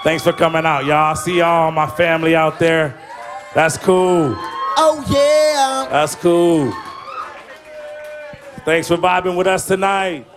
Thanks for coming out, y'all. I see y'all, my family out there. That's cool. Oh, yeah. That's cool. Thanks for vibing with us tonight.